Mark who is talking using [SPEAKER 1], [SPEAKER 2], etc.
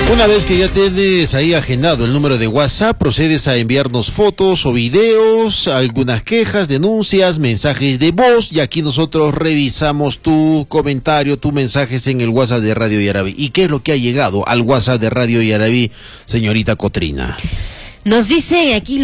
[SPEAKER 1] Una vez que ya tienes ahí agendado el número de WhatsApp, procedes a enviarnos fotos o videos, algunas quejas, denuncias, mensajes de voz, y aquí nosotros revisamos tu comentario, tus mensajes en el WhatsApp de Radio Yarabí. ¿Y qué es lo que ha llegado al WhatsApp de Radio Yarabí, señorita Cotrina?
[SPEAKER 2] Nos dice aquí